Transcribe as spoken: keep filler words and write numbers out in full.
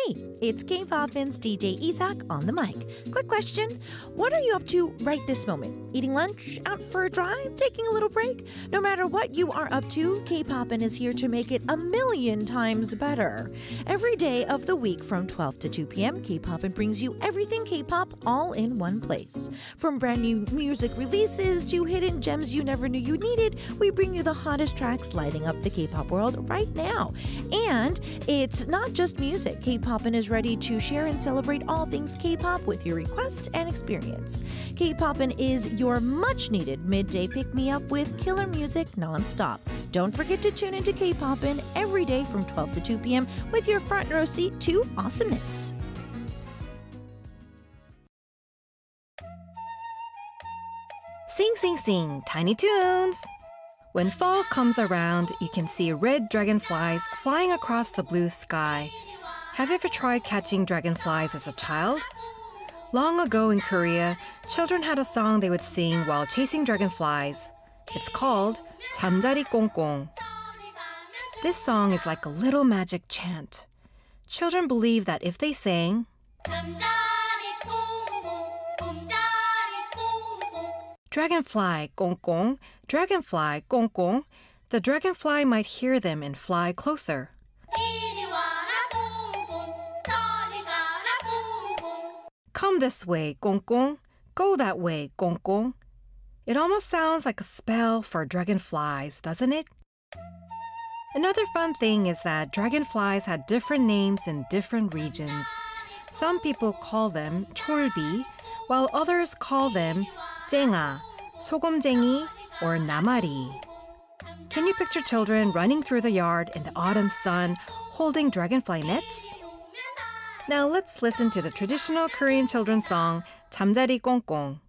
Hey, it's K-Poppin's D J Isak on the mic. Quick question. What are you up to right this moment? Eating lunch? Out for a drive? Taking a little break? No matter what you are up to, K-Poppin is here to make it a million times better. Every day of the week from twelve to two p.m., K-Poppin brings you everything K-pop all in one place. From brand new music releases to hidden gems you never knew you needed, we bring you the hottest tracks lighting up the K-pop world right now. And it's not just music. K-Poppin is ready to share and celebrate all things K-pop with your requests and experience. K-Poppin is your much-needed midday pick-me-up with killer music nonstop. Don't forget to tune into K-Poppin every day from twelve to two p.m. with your front row seat to awesomeness. Sing, sing, sing, Tiny Toons! When fall comes around, you can see red dragonflies flying across the blue sky. Have you ever tried catching dragonflies as a child? Long ago in Korea, children had a song they would sing while chasing dragonflies. It's called 잠자리 꽁꽁. This song is like a little magic chant. Children believe that if they sang, dragonfly 꽁꽁, dragonfly 꽁꽁, the dragonfly might hear them and fly closer. Come this way, 꽁꽁. Go that way, 꽁꽁. It almost sounds like a spell for dragonflies, doesn't it? Another fun thing is that dragonflies had different names in different regions. Some people call them 촐비, while others call them 쨍아, 소금쟁이, or 나마리. Can you picture children running through the yard in the autumn sun holding dragonfly nets? Now let's listen to the traditional Korean children's song 잠자리 꽁꽁.